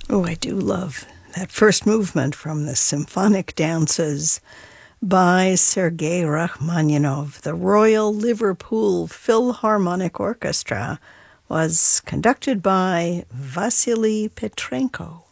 Oh, I do love that first movement from the Symphonic Dances by Sergei Rachmaninoff. The Royal Liverpool Philharmonic Orchestra was conducted by Vasily Petrenko.